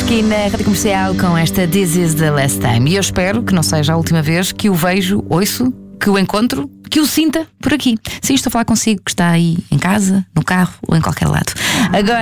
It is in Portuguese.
aqui na Rádio Comercial com esta This is the Last Time. E eu espero que não seja a última vez que o vejo, ouço, que o encontro, que o sinta por aqui. Sim, estou a falar consigo que está aí em casa, no carro ou em qualquer lado. Agora